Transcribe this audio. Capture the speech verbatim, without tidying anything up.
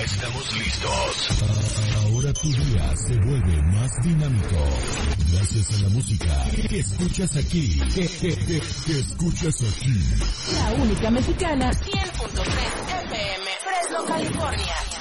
estamos listos. Ahora tu día se vuelve más dinámico. Gracias a la música que escuchas aquí. Que, que, que, que escuchas aquí. La única mexicana, cien punto tres F M, Fresno, California.